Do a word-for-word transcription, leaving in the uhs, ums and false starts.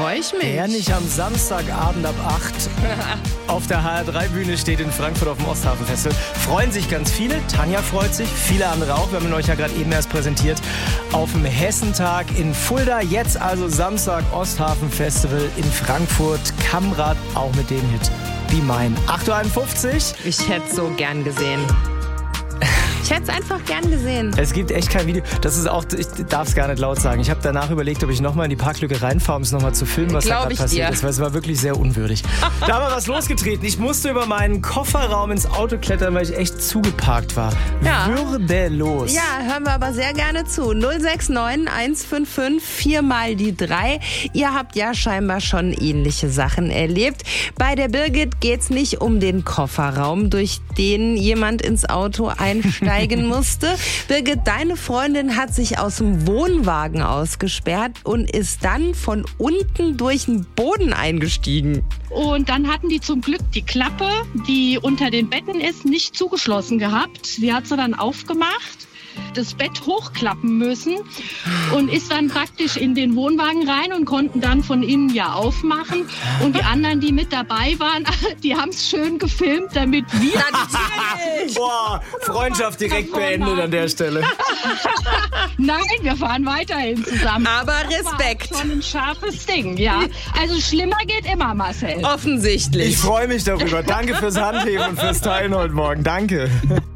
freue ich mich. Der nicht am Samstagabend ab acht auf der H R drei Bühne steht in Frankfurt auf dem Osthafen-Festival. Freuen sich ganz viele. Tanja freut sich, viele andere auch. Wir haben ihn euch ja gerade eben erst präsentiert auf dem Hessentag in Fulda. Jetzt also Samstag Osthafen-Festival in Frankfurt. Kamrat auch mit dem Hit Be Mine. acht Uhr einundfünfzig. Ich hätte so gern gesehen. Ich hätte es einfach gern gesehen. Es gibt echt kein Video. Das ist auch, ich darf es gar nicht laut sagen. Ich habe danach überlegt, ob ich nochmal in die Parklücke reinfahre, um es nochmal zu filmen, was da gerade passiert ist. Weil es war wirklich sehr unwürdig. Da haben wir was losgetreten. Ich musste über meinen Kofferraum ins Auto klettern, weil ich echt zugeparkt war. Ja. Würdelos. Ja, hören wir aber sehr gerne zu. null sechs neun eins fünf fünf vier mal die drei. Ihr habt ja scheinbar schon ähnliche Sachen erlebt. Bei der Birgit geht's nicht um den Kofferraum, durch den jemand ins Auto einsteigt musste. Birgit, deine Freundin hat sich aus dem Wohnwagen ausgesperrt und ist dann von unten durch den Boden eingestiegen. Und dann hatten die zum Glück die Klappe, die unter den Betten ist, nicht zugeschlossen gehabt. Die hat sie dann aufgemacht, das Bett hochklappen müssen und ist dann praktisch in den Wohnwagen rein und konnten dann von innen ja aufmachen. Und die anderen, die mit dabei waren, die haben es schön gefilmt, damit wir... Boah, Freundschaft direkt beendet an der Stelle. Nein, wir fahren weiterhin zusammen. Aber Respekt. Das war schon ein scharfes Ding, ja. Also schlimmer geht immer, Marcel. Offensichtlich. Ich freue mich darüber. Danke fürs Handheben und fürs Teilen heute Morgen. Danke.